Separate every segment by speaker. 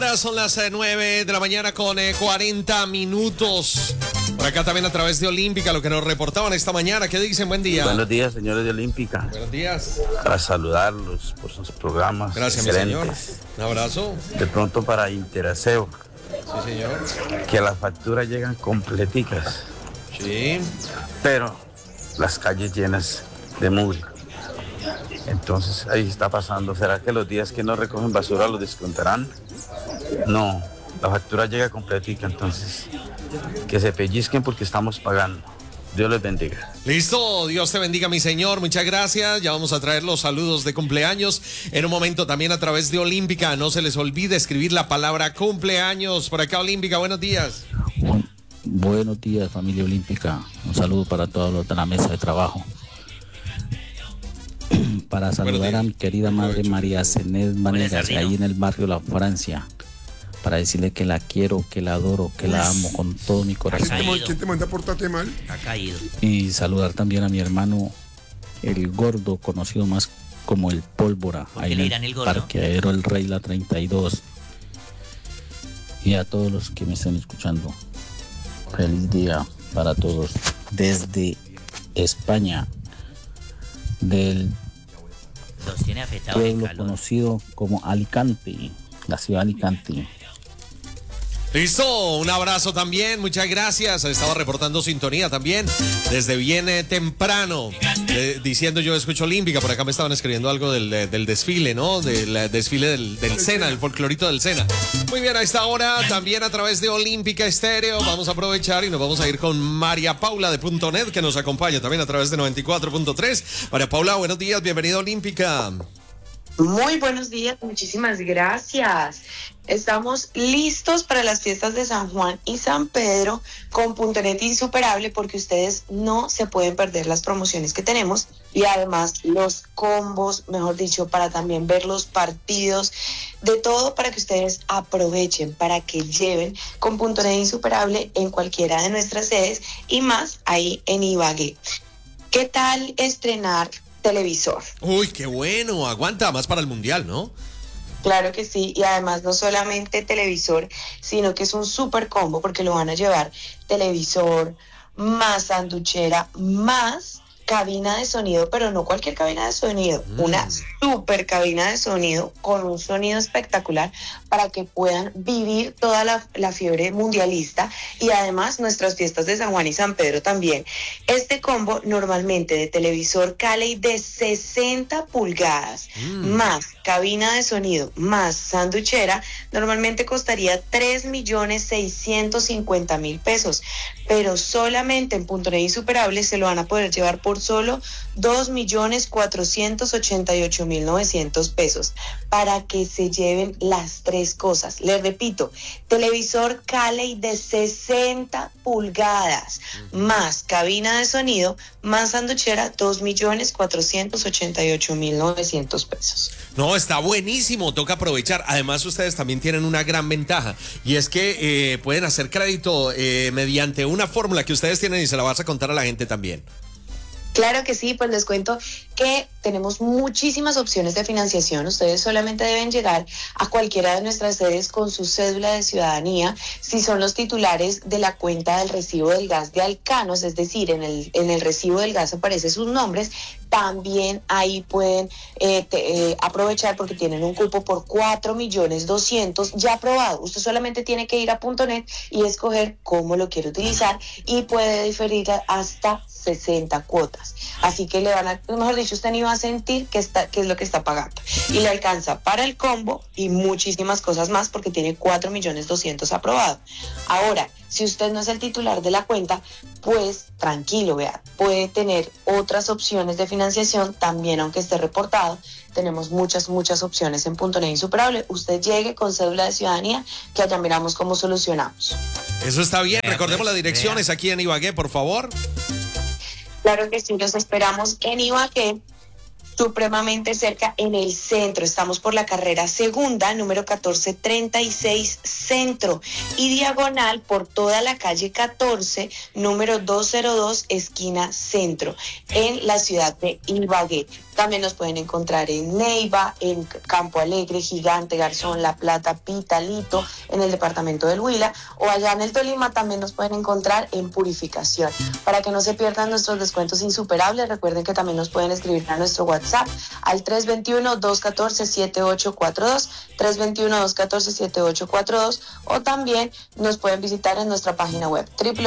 Speaker 1: Son las 9 de la mañana con 40 minutos. Por acá también a través de Olímpica, lo que nos reportaban esta mañana. ¿Qué dicen? Buen día.
Speaker 2: Buenos días, señores de Olímpica.
Speaker 1: Buenos días.
Speaker 2: Para saludarlos por sus programas.
Speaker 1: Gracias,
Speaker 2: excelentes.
Speaker 1: mi señor. Un abrazo.
Speaker 2: De pronto para Interaseo.
Speaker 1: Sí, señor.
Speaker 2: Que las facturas llegan completicas.
Speaker 1: Sí.
Speaker 2: Pero las calles llenas de mugre. Entonces ahí está pasando. ¿Será que los días que no recogen basura los descontarán? No, la factura llega completica, entonces que se pellizquen porque estamos pagando. Dios les bendiga.
Speaker 1: Listo, Dios te bendiga, mi señor, muchas gracias. Ya vamos a traer los saludos de cumpleaños en un momento también a través de Olímpica. No se les olvide escribir la palabra cumpleaños. Por acá Olímpica, buenos días.
Speaker 3: Buenos días, familia Olímpica. Un saludo para todos los de la mesa de trabajo. Para saludar a mi querida madre María Zenés Vanegas, ahí en el barrio La Francia, para decirle que la quiero, que la adoro, que la amo con todo mi corazón.
Speaker 4: ¿Quién te manda a portarte mal?
Speaker 5: Ha caído.
Speaker 3: Y saludar también a mi hermano, el Gordo, conocido más como el Pólvora, ahí en el parqueadero El Rey La 32. Y a todos los que me estén escuchando, feliz día para todos desde España, del pueblo conocido como Alicante, la ciudad de Alicante.
Speaker 1: Listo, un abrazo también, muchas gracias. Estaba reportando sintonía también desde bien temprano, diciendo yo escucho Olímpica. Por acá me estaban escribiendo algo del desfile, ¿no? Del desfile del Sena, el folclorito del Sena. Muy bien, a esta hora también a través de Olímpica Estéreo vamos a aprovechar y nos vamos a ir con María Paula de .net, que nos acompaña también a través de 94.3. María Paula, buenos días, bienvenida a Olímpica.
Speaker 6: Muy buenos días, muchísimas gracias. Estamos listos para las fiestas de San Juan y San Pedro con .net insuperable, porque ustedes no se pueden perder las promociones que tenemos y además los combos, mejor dicho, para también ver los partidos, de todo para que ustedes aprovechen, para que lleven con .net insuperable en cualquiera de nuestras sedes y más ahí en Ibagué. ¿Qué tal estrenar televisor?
Speaker 1: Uy, qué bueno, aguanta más para el mundial, ¿no?
Speaker 6: Claro que sí, y además no solamente televisor, sino que es un super combo, porque lo van a llevar televisor, más sanduchera, más cabina de sonido, pero no cualquier cabina de sonido, una super cabina de sonido con un sonido espectacular para que puedan vivir toda la fiebre mundialista y además nuestras fiestas de San Juan y San Pedro también. Este combo normalmente de televisor Cali de 60 pulgadas, más cabina de sonido, más sanduchera, normalmente costaría 3.650.000 pesos, pero solamente en .net insuperable se lo van a poder llevar por solo 2.488.900 pesos, para que se lleven las tres cosas. Les repito, televisor Cali de 60 pulgadas, más cabina de sonido, más sanduchera, 2.488.900 pesos.
Speaker 1: No, está buenísimo, toca aprovechar. Además, ustedes también tienen una gran ventaja, y es que pueden hacer crédito mediante una fórmula que ustedes tienen, y se la vas a contar a la gente también.
Speaker 6: Claro que sí, pues les cuento que tenemos muchísimas opciones de financiación. Ustedes solamente deben llegar a cualquiera de nuestras sedes con su cédula de ciudadanía, si son los titulares de la cuenta del recibo del gas de Alcanos, es decir, en el recibo del gas aparecen sus nombres. También ahí pueden aprovechar, porque tienen un cupo por 4.200.000 ya aprobado. Usted solamente tiene que ir a .net y escoger cómo lo quiere utilizar, y puede diferir hasta 60 cuotas. Así que le van a, mejor dicho, usted ni va a sentir que es lo que está pagando. Y le alcanza para el combo y muchísimas cosas más, porque tiene 4.200.000 aprobado. Ahora, si usted no es el titular de la cuenta, pues tranquilo, vea, puede tener otras opciones de financiación también, aunque esté reportado. Tenemos muchas opciones en .net insuperable. Usted llegue con cédula de ciudadanía, que allá miramos cómo solucionamos.
Speaker 1: Eso está bien. Recordemos las direcciones aquí en Ibagué, por favor.
Speaker 6: Claro que sí, los esperamos en Ibagué, supremamente cerca en el centro. Estamos por la carrera segunda, número 1436 Centro, y diagonal por toda la calle 14, número 202 esquina Centro, en la ciudad de Ibagué. También nos pueden encontrar en Neiva, en Campo Alegre, Gigante, Garzón, La Plata, Pitalito, en el departamento del Huila, o allá en el Tolima también nos pueden encontrar en Purificación. Para que no se pierdan nuestros descuentos insuperables, recuerden que también nos pueden escribir a nuestro WhatsApp al 321-214-7842, 321-214-7842, o también nos pueden visitar en nuestra página web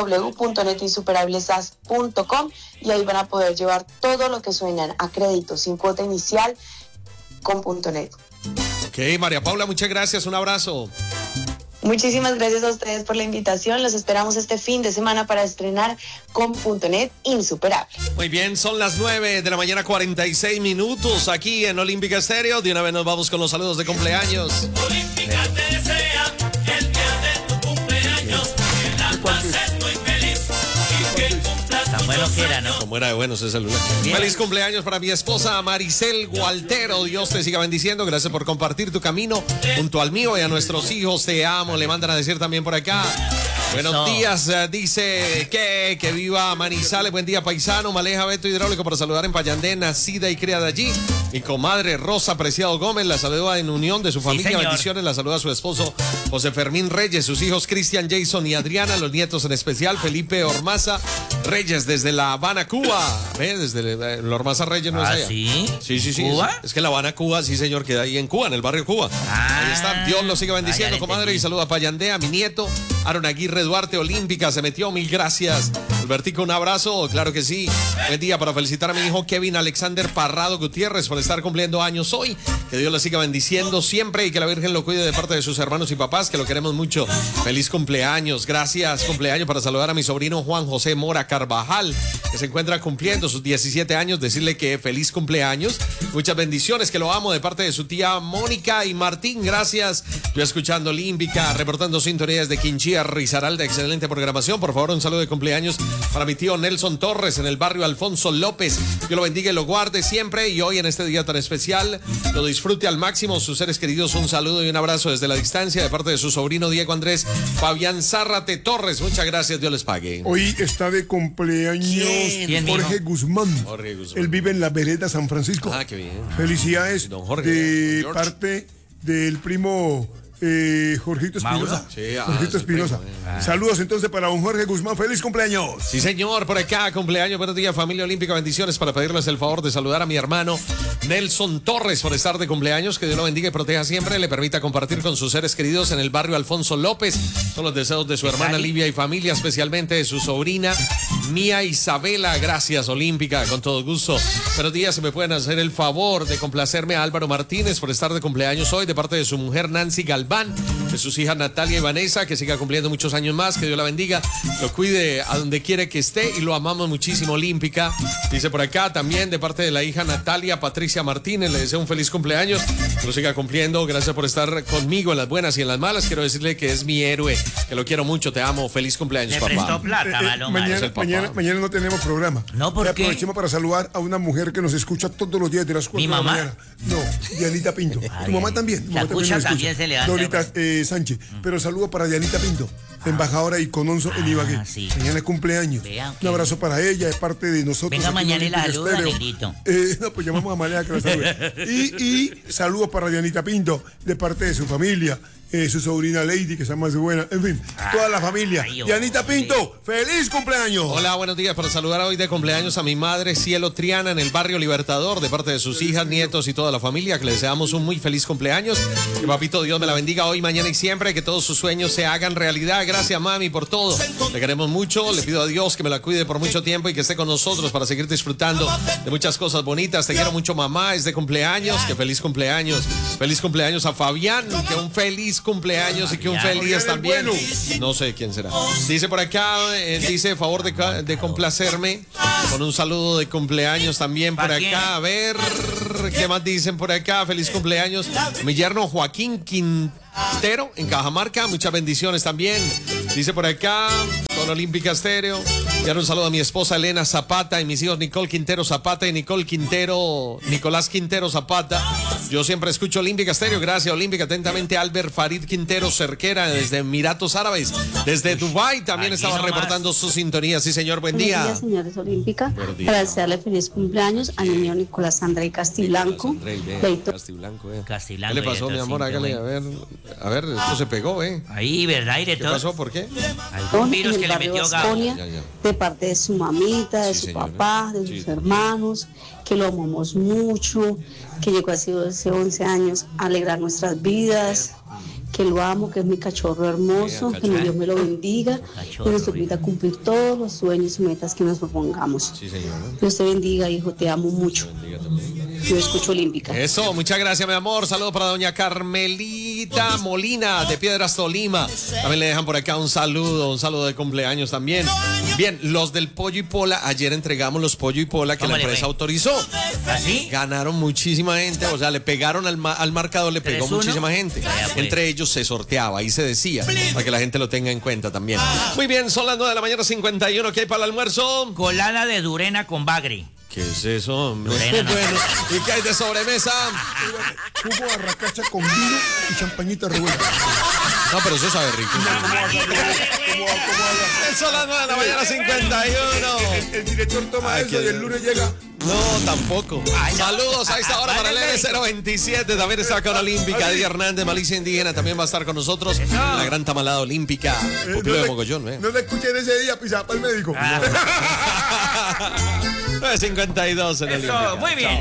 Speaker 6: www.netinsuperablesas.com, y ahí van a poder llevar todo lo que sueñan a crédito sin cuota inicial con .net.
Speaker 1: Ok, María Paula, muchas gracias, un abrazo.
Speaker 6: Muchísimas gracias a ustedes por la invitación. Los esperamos este fin de semana para estrenar con .net Insuperable.
Speaker 1: Muy bien, son las 9 de la mañana, 46 minutos aquí en Olímpica Estéreo. De una vez nos vamos con los saludos de cumpleaños.
Speaker 4: Olímpica te desea el día de tu cumpleaños, que la pases muy feliz y que cumplas
Speaker 5: tan bueno que era, ¿no?
Speaker 1: Como era de bueno ese celular. Bien. Feliz cumpleaños para mi esposa Maricel Gualtero. Dios te siga bendiciendo. Gracias por compartir tu camino junto al mío y a nuestros hijos. Te amo. Le mandan a decir también por acá. Buenos días, dice que viva Manizales, buen día paisano, Maleja Beto Hidráulico para saludar en Payandé, nacida y criada allí. Mi comadre Rosa Preciado Gómez la saluda en unión de su familia, sí, bendiciones, la saluda a su esposo José Fermín Reyes, sus hijos Cristian, Jason y Adriana, los nietos en especial Felipe Ormaza Reyes desde La Habana, Cuba. Desde la Ormaza Reyes no es allá.
Speaker 5: ¿Sí?
Speaker 1: Sí.
Speaker 5: ¿Cuba?
Speaker 1: Es que La Habana, Cuba, sí señor, queda ahí en Cuba, en el barrio Cuba. Ahí está, Dios lo siga bendiciendo, comadre, y saluda a Payandé, a mi nieto Aaron Aguirre Duarte, Olímpica, se metió, mil gracias. Albertico, un abrazo, claro que sí. Buen día para felicitar a mi hijo Kevin Alexander Parrado Gutiérrez por estar cumpliendo años hoy. Que Dios lo siga bendiciendo siempre y que la Virgen lo cuide de parte de sus hermanos y papás, que lo queremos mucho. Feliz cumpleaños, gracias. Cumpleaños para saludar a mi sobrino Juan José Mora Carvajal, que se encuentra cumpliendo sus 17 años. Decirle que feliz cumpleaños. Muchas bendiciones, que lo amo de parte de su tía Mónica y Martín. Gracias. Estoy escuchando Olímpica, reportando sintonías de Quinchía, Risaralda. Excelente programación. Por favor, un saludo de cumpleaños para mi tío Nelson Torres en el barrio Alfonso López. Dios lo bendiga y lo guarde siempre. Y hoy en este día tan especial lo disfrute al máximo. Sus seres queridos, un saludo y un abrazo desde la distancia de parte de su sobrino Diego Andrés Fabián Zárrate Torres. Muchas gracias. Dios les pague.
Speaker 7: Hoy está de cumpleaños Jorge Guzmán.
Speaker 1: Jorge Guzmán.
Speaker 7: Él vive en la vereda San Francisco.
Speaker 1: Ah, qué bien.
Speaker 7: Felicidades
Speaker 1: don Jorge,
Speaker 7: de
Speaker 1: don
Speaker 7: parte del primo Jorgito Espinosa.
Speaker 1: Sí,
Speaker 7: Jorgito Espinosa. Saludos entonces para don Jorge Guzmán. ¡Feliz cumpleaños!
Speaker 1: Sí, señor, por acá, cumpleaños. Buenos días, familia olímpica. Bendiciones para pedirles el favor de saludar a mi hermano Nelson Torres por estar de cumpleaños. Que Dios lo bendiga y proteja siempre. Le permita compartir con sus seres queridos en el barrio Alfonso López. Son los deseos de su hermana Livia y familia, especialmente de su sobrina Mía Isabela. Gracias, Olímpica, con todo gusto. Buenos días, si me pueden hacer el favor de complacerme a Álvaro Martínez por estar de cumpleaños hoy, de parte de su mujer Nancy Galván, de sus hijas Natalia y Vanessa, que siga cumpliendo muchos años más, que Dios la bendiga, lo cuide a donde quiere que esté y lo amamos muchísimo, Olímpica. Dice por acá también de parte de la hija Natalia Patricia Martínez, le deseo un feliz cumpleaños, que lo siga cumpliendo, gracias por estar conmigo en las buenas y en las malas. Quiero decirle que es mi héroe, que lo quiero mucho, te amo, feliz cumpleaños,
Speaker 5: Le
Speaker 1: papá.
Speaker 5: prestó plata,
Speaker 7: Mañana no tenemos programa.
Speaker 5: No, ¿por qué?
Speaker 7: Aprovechemos para saludar a una mujer que nos escucha todos los días de las 4 de la mañana. No, Dianita Pinto. Tu mamá también.
Speaker 5: La escucha también se levanta.
Speaker 7: Dorita Sánchez. Pero saludo para Dianita Pinto, embajadora Icononso en Ibagué.
Speaker 5: Sí.
Speaker 7: Mañana es cumpleaños. Un abrazo para ella, es parte de nosotros.
Speaker 5: Venga mañana y la saluda, negrito.
Speaker 7: No, pues llamamos a Malea que la salude. Y saludos para Dianita Pinto, de parte de su familia. Su sobrina Lady, que está más buena, en fin, toda la familia. Dianita Pinto, ¡feliz cumpleaños!
Speaker 1: Hola, buenos días, para saludar hoy de cumpleaños a mi madre Cielo Triana en el barrio Libertador, de parte de sus hijas, nietos y toda la familia, que le deseamos un muy feliz cumpleaños. Que papito Dios me la bendiga hoy, mañana y siempre, que todos sus sueños se hagan realidad. Gracias, mami, por todo. Le queremos mucho, le pido a Dios que me la cuide por mucho tiempo y que esté con nosotros para seguir disfrutando de muchas cosas bonitas. Te quiero mucho, mamá, es de cumpleaños, que feliz cumpleaños. Feliz cumpleaños a Fabián, que un feliz cumpleaños y que un feliz también. No sé quién será. Dice por acá, dice favor de complacerme con un saludo de cumpleaños también por acá. A ver, ¿qué más dicen por acá? Feliz cumpleaños. Mi yerno Joaquín Quintero en Cajamarca, muchas bendiciones también. Dice por acá, con Olímpica Estéreo. Y ahora un saludo a mi esposa Elena Zapata y mis hijos Nicole Quintero Zapata y Nicolás Quintero Zapata. Yo siempre escucho Olímpica Estéreo. Gracias, Olímpica. Atentamente, Albert Farid Quintero Cerquera, desde Emiratos Árabes. Desde Dubái también estaba reportando su sintonía. Sí, señor, buen día.
Speaker 8: Buenos días, señores Olímpica. Para desearle feliz cumpleaños al niño Nicolás André Castiblanco.
Speaker 1: Castiblanco, ¿Qué le pasó, mi amor? Hágale, a ver, esto se pegó,
Speaker 5: Ahí, ¿verdad?
Speaker 1: ¿Qué pasó? ¿Por qué?
Speaker 5: Algún virus que le metió Gabo.
Speaker 8: De parte de su mamita, de su papá, de sus hermanos, que lo amamos mucho, que llegó hace 11 años a alegrar nuestras vidas, que lo amo, que es mi cachorro hermoso, que Dios me lo bendiga y nos permita cumplir todos los sueños y metas que nos propongamos.
Speaker 1: Sí, señor.
Speaker 8: Dios te bendiga, hijo, te amo mucho. Yo escucho Olímpica.
Speaker 1: Eso, muchas gracias, mi amor. Saludos para doña Carmelita Molina de Piedras Tolima. También le dejan por acá un saludo de cumpleaños también. Bien, los del Pollo y Pola, ayer entregamos los Pollo y Pola que la empresa autorizó.
Speaker 5: ¿Así?
Speaker 1: Ganaron muchísima gente, o sea, le pegaron al marcador, le pegó
Speaker 5: 3-1.
Speaker 1: muchísima gente. Entre ellos se sorteaba, ahí se decía, para que la gente lo tenga en cuenta también. Muy bien, son las 9 de la mañana, 51. ¿Qué hay para el almuerzo?
Speaker 5: Colada de Durena con bagre.
Speaker 1: ¿Qué es eso, hombre?
Speaker 5: Durena, no.
Speaker 1: Bueno, ¿y qué hay de sobremesa?
Speaker 7: Jugo de arracacha con vino y champañita revuelta.
Speaker 1: No, pero eso sabe rico. Son las 9 de la mañana, 51.
Speaker 7: El director toma eso y el lunes llega.
Speaker 1: No, tampoco. Saludos a esta hora para el L027. También está con Olímpica. Díaz Hernández, Malicia Indígena, también va a estar con nosotros. La gran tamalada olímpica. Pueblo de Mogollón,
Speaker 7: No te escuchen ese día, pisaba para el médico.
Speaker 1: 9:52 en Olímpica.
Speaker 5: Muy bien.